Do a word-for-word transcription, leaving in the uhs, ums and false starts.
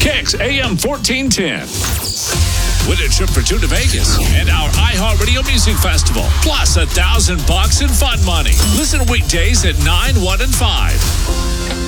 Kicks A M fourteen ten. Win a trip for two to Vegas and our iHeartRadio Music Festival, plus a thousand bucks in fun money. Listen weekdays at nine, one, and five.